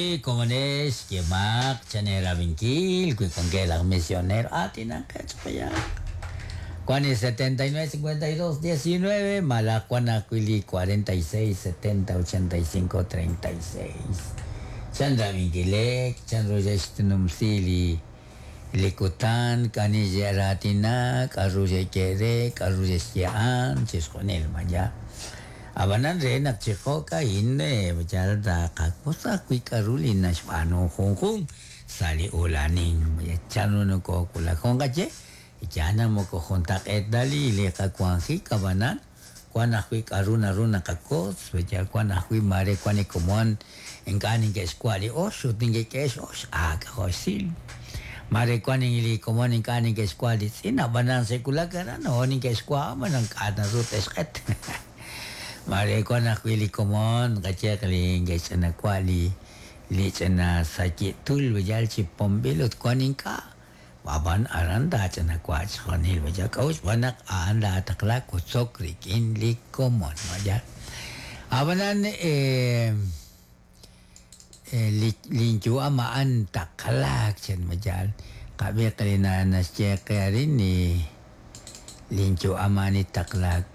Como es que Mac, Chanera Vinquil, que con que la misionero, tienen que ya. Juan es 79, 52, 19, Malacuana Cuili 46, 70, 85, 36. Chandra Vinquilek, Chandro Yestunum Sili, Likutan, Canilla Ratina, Carruye Kere, Carruye Sian, Chisconel Maya. Abanan rin at chikoka ine bajalda kakusa kui karuli na spano hong sali ulaning chano no ko kula konga je jana mo ko kontak et dali le ka kwansi kabanan kwana kui karuna runa kakos bajal kwana kui mare kwani komon engani ke squali o shooting ke os ka hosil mare kwani ili komon engani ke squali sina banan sekula kana no ni ke squal manang kana rutes ket Mare ko na kwili komon kacia kaling gaisa na kwali li cina sakit tul bajal si pombilot kwaninka baban aranda cina kwat sonil bajal kaus banak anda takla kusok rikin li komon bajal abanan lincu amaan takalak cina bajal kabe kalina nasya kayarin ni lincu amani taklak